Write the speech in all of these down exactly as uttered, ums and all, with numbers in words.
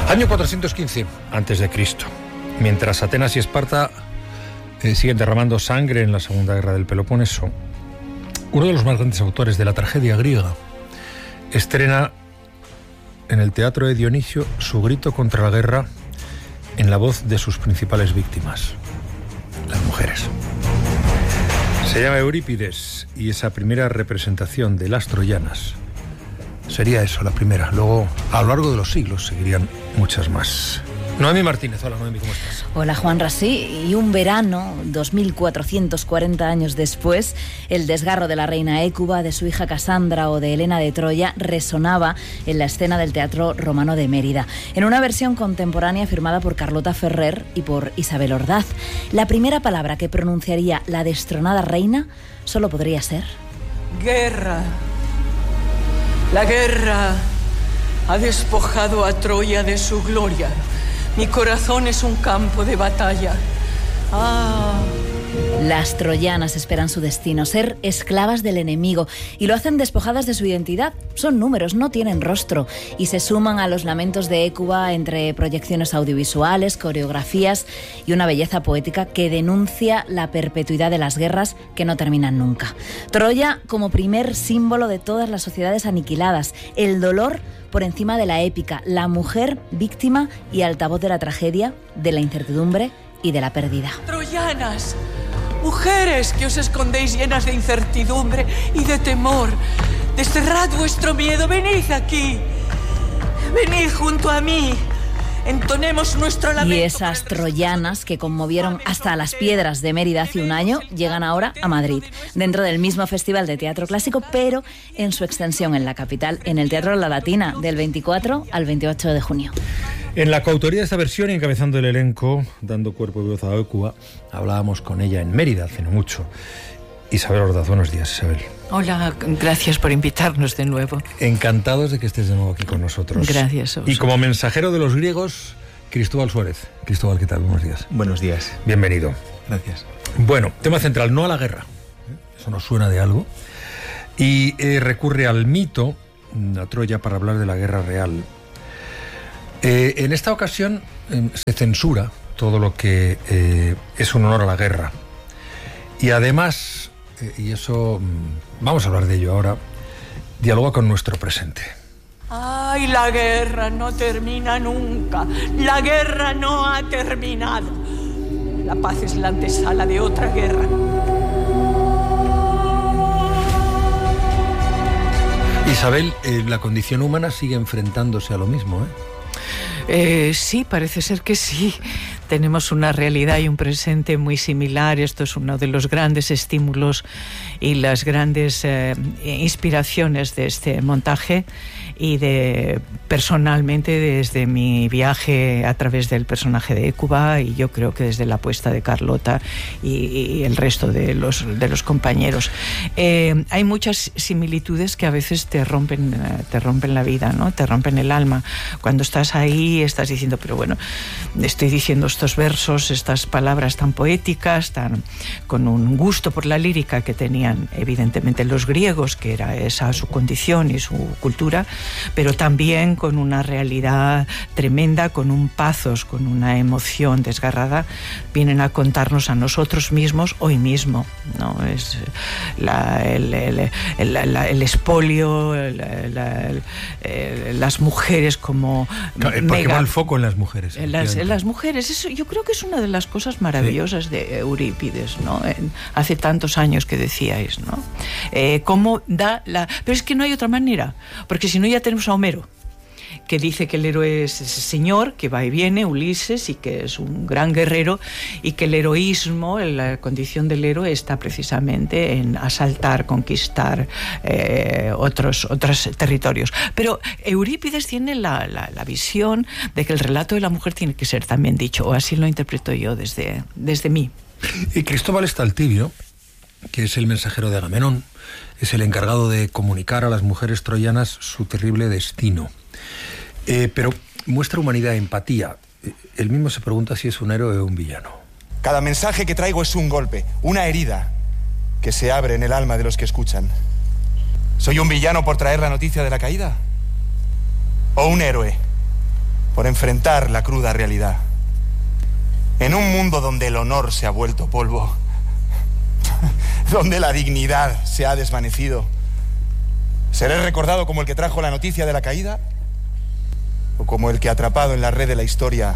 Año cuatrocientos quince antes de Cristo. Mientras Atenas y Esparta eh, siguen derramando sangre en la Segunda Guerra del Peloponeso, uno de los más grandes autores de la tragedia griega estrena en el Teatro de Dionisio su grito contra la guerra en la voz de sus principales víctimas, las mujeres. Se llama Eurípides y esa primera representación de las troyanas sería eso, la primera. Luego, a lo largo de los siglos, seguirían muchas más. Noemí Martínez, hola Noemí, ¿cómo estás? Hola Juan Rasí. Y un verano, dos mil cuatrocientos cuarenta años después, el desgarro de la reina Hécuba, de su hija Casandra o de Helena de Troya resonaba en la escena del Teatro Romano de Mérida, en una versión contemporánea firmada por Carlota Ferrer y por Isabel Ordaz. La primera palabra que pronunciaría la destronada reina solo podría ser... Guerra. La guerra ha despojado a Troya de su gloria. Mi corazón es un campo de batalla. Ah... Las troyanas esperan su destino, ser esclavas del enemigo, y lo hacen despojadas de su identidad. Son números, no tienen rostro, y se suman a los lamentos de Hécuba entre proyecciones audiovisuales, coreografías y una belleza poética que denuncia la perpetuidad de las guerras que no terminan nunca. Troya como primer símbolo de todas las sociedades aniquiladas, el dolor por encima de la épica, la mujer víctima y altavoz de la tragedia, de la incertidumbre y de la pérdida. Troyanas, mujeres que os escondéis llenas de incertidumbre y de temor, desterrad vuestro miedo, venid aquí, venid junto a mí, entonemos nuestro lamento. Y esas troyanas que conmovieron hasta las piedras de Mérida hace un año llegan ahora a Madrid, dentro del mismo Festival de Teatro Clásico, pero en su extensión en la capital, en el Teatro La Latina, del veinticuatro al veintiocho de junio. En la coautoría de esta versión y encabezando el elenco, dando cuerpo y voz a Hécuba, hablábamos con ella en Mérida hace no mucho. Isabel Ordaz, buenos días, Isabel. Hola, gracias por invitarnos de nuevo. Encantados de que estés de nuevo aquí con nosotros. Gracias. Y como mensajero de los griegos, Cristóbal Suárez. Cristóbal, ¿qué tal? Buenos días. Buenos días. Bienvenido. Gracias. Bueno, tema central, no a la guerra. Eso nos suena de algo. Y eh, recurre al mito, a Troya, para hablar de la guerra real. Eh, en esta ocasión eh, se censura todo lo que eh, es un honor a la guerra. Y además, eh, y eso, mm, vamos a hablar de ello ahora, dialoga con nuestro presente. Ay, la guerra no termina nunca. La guerra no ha terminado. La paz es la antesala de otra guerra. Isabel, eh, la condición humana sigue enfrentándose a lo mismo, ¿eh? Eh, sí, parece ser que sí. Tenemos una realidad y un presente muy similar. Esto es uno de los grandes estímulos y las grandes eh, inspiraciones de este montaje, y de personalmente desde mi viaje a través del personaje de Hécuba, y yo creo que desde la apuesta de Carlota y, y el resto de los, de los compañeros. Eh, hay muchas similitudes que a veces te rompen, te rompen la vida, ¿no? Te rompen el alma. Cuando estás ahí estás diciendo, pero bueno, estoy diciendo estos versos, estas palabras tan poéticas, tan, con un gusto por la lírica que tenían evidentemente los griegos, que era esa su condición y su cultura, pero también con una realidad tremenda, con un pathos, con una emoción desgarrada, vienen a contarnos a nosotros mismos hoy mismo, ¿no? Es la, el, el, el, la, el expolio, la, la, el, las mujeres como porque mega, va el foco en las mujeres. En las, en las mujeres, eso yo creo que es una de las cosas maravillosas sí. de Eurípides, ¿no? En, hace tantos años que decíais, ¿no? Eh, cómo da la... Pero es que no hay otra manera, porque si no ya tenemos a Homero, que dice que el héroe es ese señor que va y viene, Ulises, y que es un gran guerrero, y que el heroísmo, la condición del héroe está precisamente en asaltar, conquistar eh, otros, otros territorios. Pero Eurípides tiene la, la, la visión de que el relato de la mujer tiene que ser también dicho, o así lo interpreto yo desde, desde mí. Y Cristóbal Estaltibio, que es el mensajero de Agamenón, es el encargado de comunicar a las mujeres troyanas su terrible destino. Eh, pero muestra humanidad, empatía. Él mismo se pregunta si es un héroe o un villano. Cada mensaje que traigo es un golpe, una herida que se abre en el alma de los que escuchan. ¿Soy un villano por traer la noticia de la caída? ¿O un héroe por enfrentar la cruda realidad. En un mundo donde el honor se ha vuelto polvo, donde la dignidad se ha desvanecido, ¿seré recordado como el que trajo la noticia de la caída? ¿O como el que, atrapado en la red de la historia,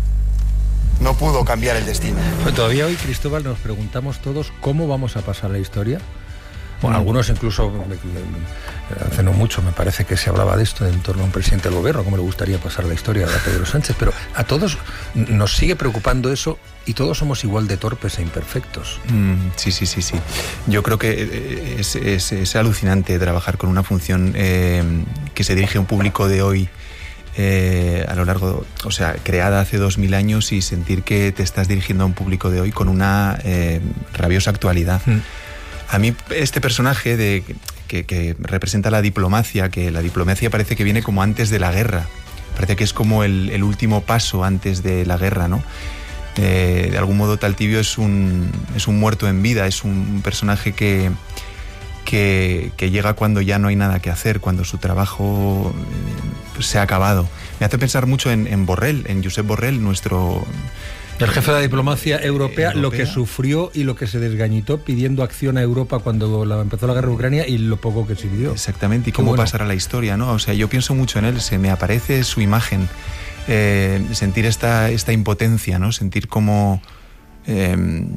no pudo cambiar el destino? Pues todavía hoy, Cristóbal, nos preguntamos todos cómo vamos a pasar la historia. Bueno, algunos incluso, hace no mucho me parece que se hablaba de esto en torno a un presidente del gobierno, cómo le gustaría pasar la historia a Pedro Sánchez, pero a todos nos sigue preocupando eso y todos somos igual de torpes e imperfectos. Mm, sí, sí, sí, sí. Yo creo que es, es, es alucinante trabajar con una función eh, que se dirige a un público de hoy, Eh, a lo largo, o sea, creada hace dos mil años, y sentir que te estás dirigiendo a un público de hoy con una eh, rabiosa actualidad. Mm. A mí este personaje de, que, que representa la diplomacia, que la diplomacia parece que viene como antes de la guerra, parece que es como el, el último paso antes de la guerra, ¿no? Eh, de algún modo Taltibio es un, es un muerto en vida, es un personaje que Que, que llega cuando ya no hay nada que hacer, cuando su trabajo eh, se ha acabado. Me hace pensar mucho en, en Borrell, en Josep Borrell, nuestro... El jefe de la diplomacia europea, eh, europea, lo que sufrió y lo que se desgañitó pidiendo acción a Europa cuando la, empezó la guerra de Ucrania, y lo poco que sirvió. Exactamente, y cómo bueno. pasará la historia, ¿no? O sea, yo pienso mucho en él, se me aparece su imagen, eh, sentir esta, esta impotencia, ¿no? Sentir cómo... Eh,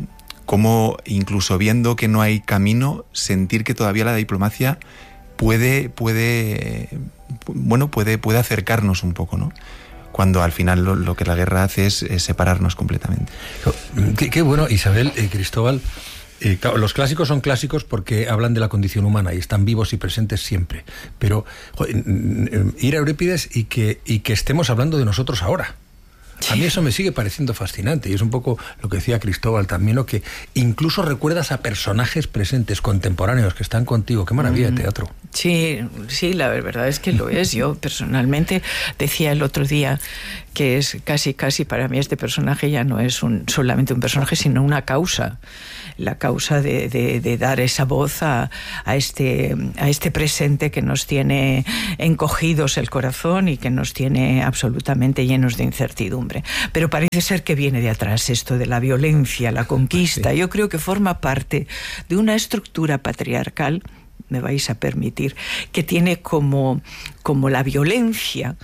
como incluso viendo que no hay camino, sentir que todavía la diplomacia puede, puede, bueno, puede, puede acercarnos un poco, ¿no? Cuando al final lo, lo que la guerra hace es, es separarnos completamente. Qué, qué bueno, Isabel, eh, Cristóbal. Eh, claro, los clásicos son clásicos porque hablan de la condición humana y están vivos y presentes siempre. Pero joder, ir a Eurípides y que, y que estemos hablando de nosotros ahora. A mí eso me sigue pareciendo fascinante, y es un poco lo que decía Cristóbal también, ¿no? Que incluso recuerdas a personajes presentes, contemporáneos, que están contigo. Qué maravilla de teatro. Sí, sí, la verdad es que lo es. Yo personalmente decía el otro día que es casi, casi para mí este personaje ya no es un, solamente un personaje, sino una causa. La causa de, de, de dar esa voz a, a, este, a este presente que nos tiene encogidos el corazón y que nos tiene absolutamente llenos de incertidumbre. Pero parece ser que viene de atrás esto de la violencia, la conquista. Sí. Yo creo que forma parte de una estructura patriarcal, me vais a permitir, que tiene como, como la violencia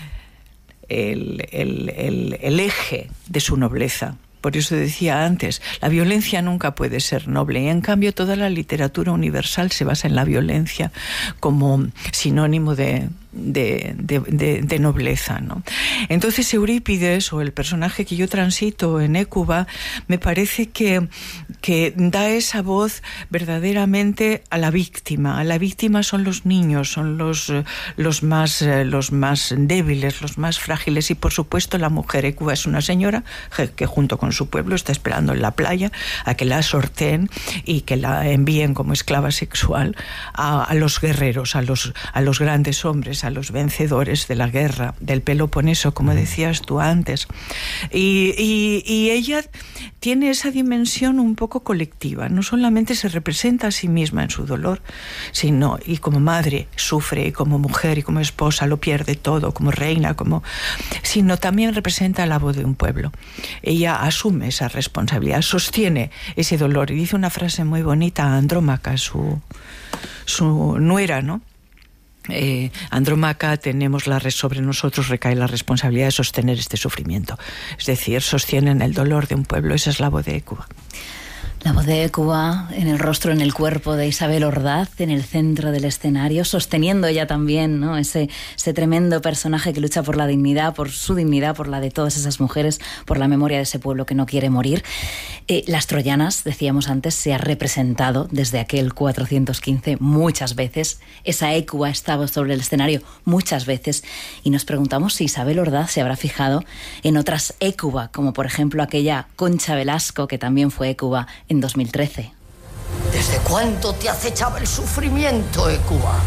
el, el, el, el eje de su nobleza. Por eso decía antes, la violencia nunca puede ser noble, y en cambio toda la literatura universal se basa en la violencia como sinónimo de, de, de, de, de nobleza, ¿no? Entonces Eurípides, o el personaje que yo transito en Hécuba, me parece que, que da esa voz verdaderamente a la víctima. A la víctima son los niños, son los, los, más, los más débiles, los más frágiles, y por supuesto la mujer. Hécuba es una señora que junto con su pueblo está esperando en la playa a que la sorteen y que la envíen como esclava sexual a, a los guerreros, a los, a los grandes hombres, a los vencedores de la guerra del Peloponeso, como decías tú antes. Y, y, y ella tiene esa dimensión un poco colectiva. No solamente se representa a sí misma en su dolor, sino, y como madre sufre, y como mujer y como esposa lo pierde todo, como reina, como, sino también representa la voz de un pueblo. Ella asume esa responsabilidad, sostiene ese dolor, y dice una frase muy bonita a Andrómaca, su, su nuera, ¿no? Eh, Andrómaca, tenemos la sobre nosotros recae la responsabilidad de sostener este sufrimiento, es decir, sostienen el dolor de un pueblo. Esa es la voz de Hécuba. La voz de Hécuba en el rostro, en el cuerpo de Isabel Ordaz, en el centro del escenario, sosteniendo ella también, ¿no? Ese, ese tremendo personaje que lucha por la dignidad, por su dignidad, por la de todas esas mujeres, por la memoria de ese pueblo que no quiere morir. Eh, las troyanas, decíamos antes, se ha representado desde aquel cuatrocientos quince muchas veces. Esa Hécuba estaba sobre el escenario muchas veces, y nos preguntamos si Isabel Ordaz se habrá fijado en otras Hécuba, como por ejemplo aquella Concha Velasco, que también fue Hécuba en dos mil trece. ¿Desde cuándo te acechaba el sufrimiento, Hécuba?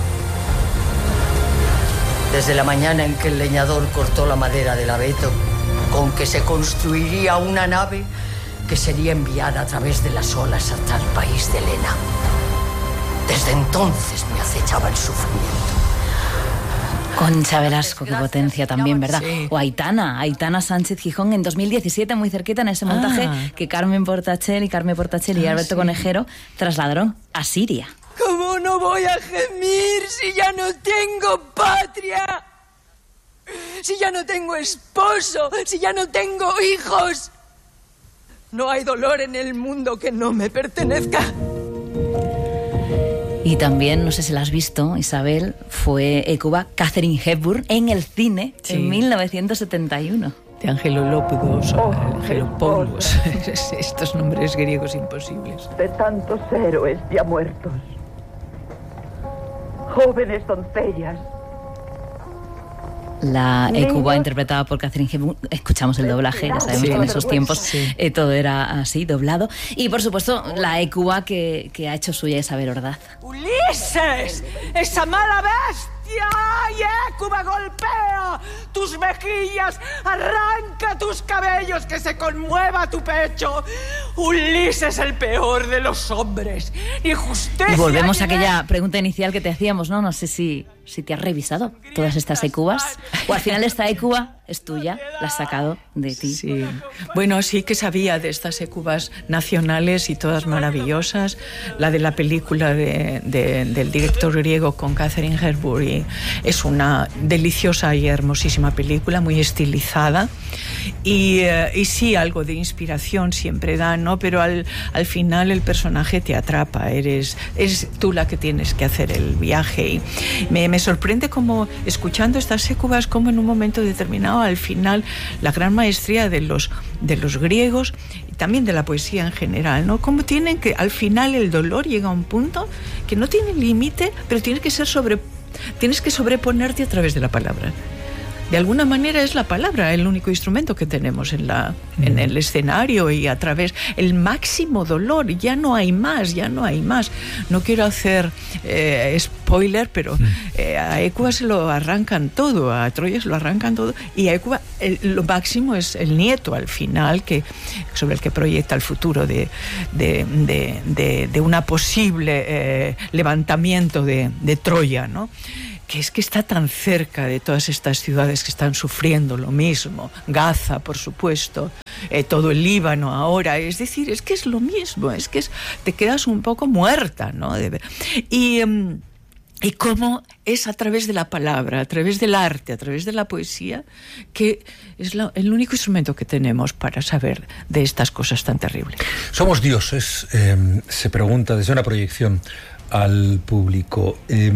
Desde la mañana en que el leñador cortó la madera del abeto, con que se construiría una nave que sería enviada a través de las olas hasta el país de Helena. Desde entonces me acechaba el sufrimiento. Concha Velasco, qué potencia también, ¿verdad? Sí. O Aitana, Aitana Sánchez Gijón en dos mil diecisiete, muy cerquita en ese montaje Ah. que Carmen Portachel y Carmen Portachel y Ah, Alberto sí. Conejero trasladaron a Siria. ¿Cómo no voy a gemir si ya no tengo patria? Si ya no tengo esposo, si ya no tengo hijos. No hay dolor en el mundo que no me pertenezca. Y también, no sé si la has visto, Isabel, fue Ecuba Catherine Hepburn en el cine Sí. en mil novecientos setenta y uno. De Angelolópoulos, Angelopoulos, estos nombres griegos imposibles. De tantos héroes ya muertos, jóvenes doncellas. La Niños. Ecuba interpretada por Catherine Hepburn, escuchamos el doblaje, ya sabemos Sí. que en esos tiempos Sí. eh, todo era así, doblado. Y por supuesto, la Ecuba que, que ha hecho suya Isabel Ordaz. ¡Ulises! ¡Esa mala bestia! ¡Y Écuba golpea tus mejillas! ¡Arranca tus cabellos! ¡Que se conmueva tu pecho! ¡Ulises, el peor de los hombres! ¡Y justicia! Y volvemos a tiene- aquella pregunta inicial que te hacíamos, ¿no? No sé si, si te has revisado todas estas Ecubas. O al final esta Ecuba es tuya, la has sacado de ti. Sí. Bueno, sí que sabía de estas ecubas nacionales y todas maravillosas. La de la película de, de- del director griego con Catherine Hepburn y es una deliciosa y hermosísima película, muy estilizada. Y, eh, y sí, algo de inspiración siempre da, ¿no? Pero al, al final el personaje te atrapa, eres, eres tú la que tienes que hacer el viaje. Y me, me sorprende como, escuchando estas ecubas, como en un momento determinado, al final, la gran maestría de los, de los griegos y también de la poesía en general, ¿no? Como tienen que, al final el dolor llega a un punto que no tiene límite, pero tiene que ser sobre, tienes que sobreponerte a través de la palabra. De alguna manera es la palabra el único instrumento que tenemos en, la, en el escenario y a través el máximo dolor, ya no hay más, ya no hay más. No quiero hacer eh, spoiler, pero eh, a Ecuba se lo arrancan todo, a Troya se lo arrancan todo y a Ecuba el, lo máximo es el nieto al final, que sobre el que proyecta el futuro de, de, de, de, de una posible eh, levantamiento de, de Troya, ¿no? Que es que está tan cerca de todas estas ciudades que están sufriendo lo mismo, Gaza, por supuesto, eh, todo el Líbano ahora, es decir, es que es lo mismo, es que es, te quedas un poco muerta, ¿no? De, y, um, y cómo es a través de la palabra, a través del arte, a través de la poesía, que es la, el único instrumento que tenemos para saber de estas cosas tan terribles. Somos dioses, eh, se pregunta desde una proyección al público, eh,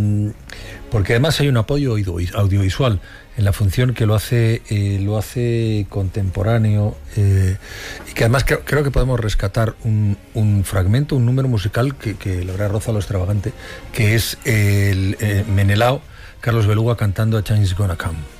porque además hay un apoyo audiovisual en la función que lo hace eh, lo hace contemporáneo eh, y que además creo, creo que podemos rescatar un, un fragmento, un número musical que, que la verdad roza lo extravagante, que es el eh, Menelao, Carlos Beluga cantando A Change is Gonna Come.